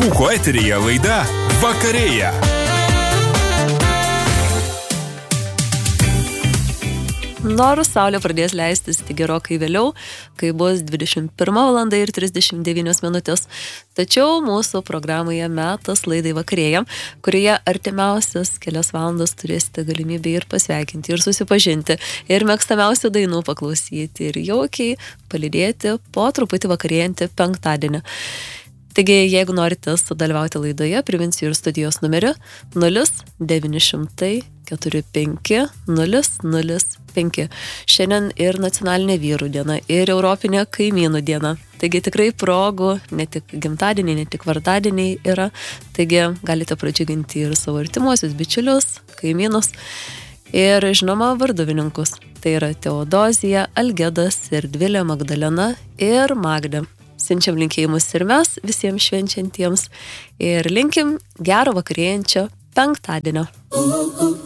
Rūko eteryje laida Vakarėja. Nors saulė pradės leistis tik gerokai vėliau, kai bus 21:39. Tačiau mūsų programoje metas laidai Vakarėja, kurioje artimiausias kelias valandas turėsite galimybę ir pasveikinti, ir susipažinti, ir mėgstamiausių dainų paklausyti, ir jaukiai palydėti po truputį vakarėjantį penktadienį. Taigi, jeigu norite sudalyvauti laidoje, priminsiu ir studijos numerį 0900 45 005. Šiandien ir nacionalinė vyrų diena, ir europinė kaimynų diena. Taigi tikrai progų, ne tik gimtadieniai, ne tik vardadieniai yra. Taigi galite pradžiuginti ir savo artimuosius bičiulius, kaimynus ir žinoma varduvininkus. Tai yra Teodozija, Algedas, Erdvilė, Magdalena ir Magda. Siunčiam linkėjimus ir mes visiems švenčiantiems ir linkim gero vakarėjančio penktadienio.